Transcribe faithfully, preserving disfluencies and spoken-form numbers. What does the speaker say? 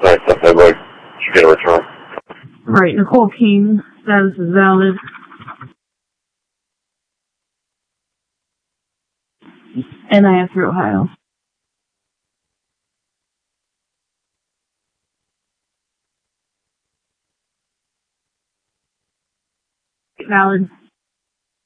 Nice, I like, should get a return. Right, Nicole King, status is valid. N I F through Ohio. Valid.